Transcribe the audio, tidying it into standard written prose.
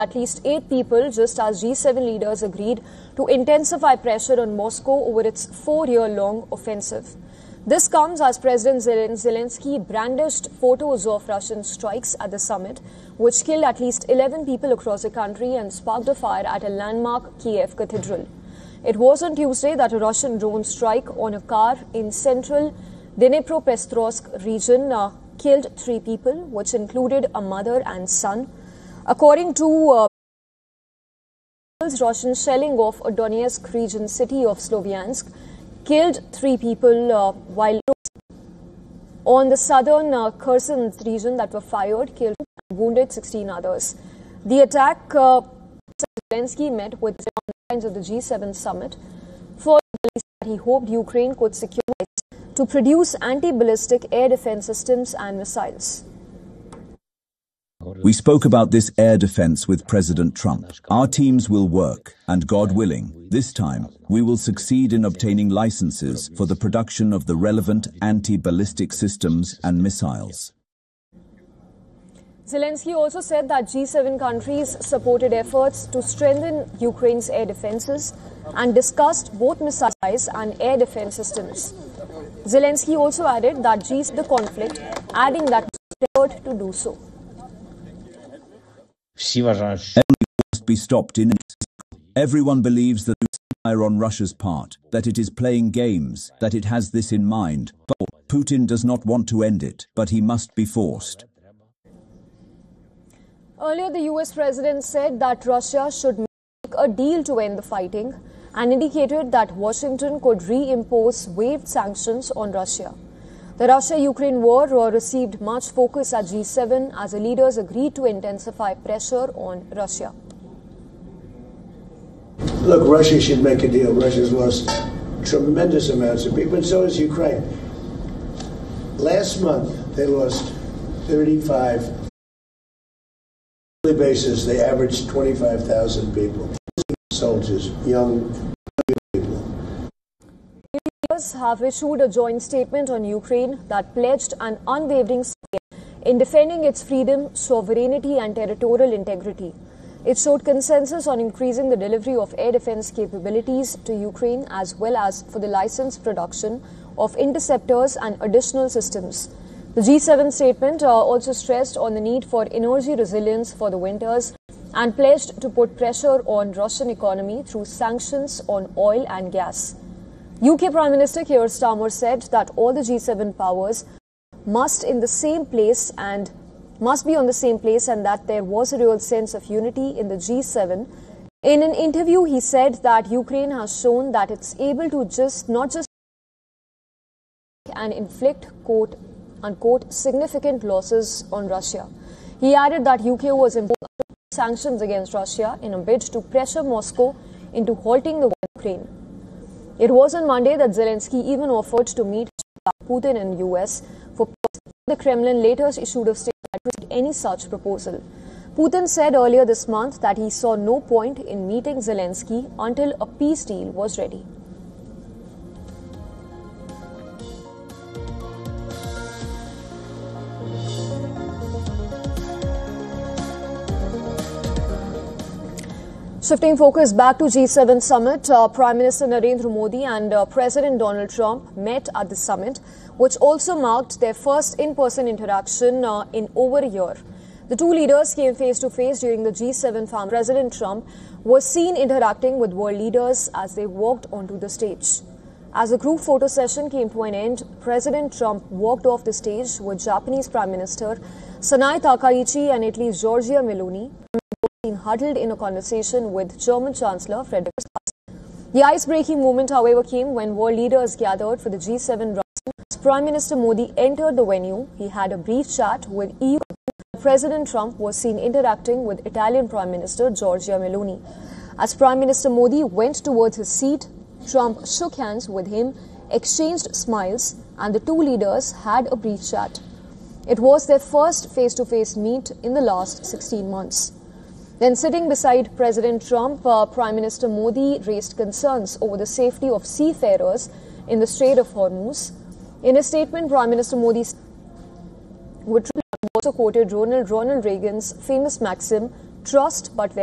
at least 8 people, just as G7 leaders agreed to intensify pressure on Moscow over its 4-year-long offensive. This comes as President Zelensky brandished photos of Russian strikes at the summit, which killed at least 11 people across the country and sparked a fire at a landmark Kiev cathedral. It was on Tuesday that a Russian drone strike on a car in central Dnipropetrovsk region killed 3 people, which included a mother and son. According to Russian shelling of a Donetsk region city of Sloviansk killed 3 people, while on the southern Kherson region that were fired killed and wounded 16 others. The attack Zelensky met with the of the G7 summit. Further, he hoped Ukraine could secure to produce anti-ballistic air defense systems and missiles. We spoke about this air defense with President Trump. Our teams will work, and God willing, this time, we will succeed in obtaining licenses for the production of the relevant anti-ballistic systems and missiles. Zelensky also said that G7 countries supported efforts to strengthen Ukraine's air defenses and discussed both missiles and air defense systems. Zelensky also added that G7 the conflict, adding that he was prepared to do so. Must be stopped in. Everyone believes that it's on Russia's part, that it is playing games, that it has this in mind. But Putin does not want to end it, but he must be forced. Earlier, the US president said that Russia should make a deal to end the fighting and indicated that Washington could reimpose waived sanctions on Russia. The Russia-Ukraine war received much focus at G7 as the leaders agreed to intensify pressure on Russia. Look, Russia should make a deal. Russia's lost tremendous amounts of people, and so has Ukraine. Last month, they lost 35. On a daily basis, they averaged 25,000 people. Soldiers, young people. Leaders have issued a joint statement on Ukraine that pledged an unwavering stand in defending its freedom, sovereignty and territorial integrity. It showed consensus on increasing the delivery of air defense capabilities to Ukraine as well as for the licensed production of interceptors and additional systems. The G7 statement also stressed on the need for energy resilience for the winters and pledged to put pressure on Russian economy through sanctions on oil and gas. UK Prime Minister Keir Starmer said that all the G7 powers must be on the same place and that there was a real sense of unity in the G7. In an interview, he said that Ukraine has shown that it's able to not just and inflict, quote unquote, significant losses on Russia. He added that UK was imposing sanctions against Russia in a bid to pressure Moscow into halting the war in Ukraine. It was on Monday that Zelensky even offered to meet Putin in the US for the Kremlin later issued a statement that rejected any such proposal. Putin said earlier this month that he saw no point in meeting Zelensky until a peace deal was ready. Shifting focus back to G7 summit, Prime Minister Narendra Modi and President Donald Trump met at the summit, which also marked their first in-person interaction in over a year. The two leaders came face-to-face during the G7 forum. President Trump was seen interacting with world leaders as they walked onto the stage. As the group photo session came to an end, President Trump walked off the stage with Japanese Prime Minister Sanai Takaichi and Italy's Giorgia Meloni, huddled in a conversation with German Chancellor Friedrich Merz. The ice-breaking moment, however, came when world leaders gathered for the G7 rising. As Prime Minister Modi entered the venue, he had a brief chat with EU. President Trump was seen interacting with Italian Prime Minister Giorgia Meloni. As Prime Minister Modi went towards his seat, Trump shook hands with him, exchanged smiles, and the two leaders had a brief chat. It was their first face-to-face meet in the last 16 months. Then sitting beside President Trump, Prime Minister Modi raised concerns over the safety of seafarers in the Strait of Hormuz. In a statement, Prime Minister Modi also quoted Ronald Reagan's famous maxim, trust but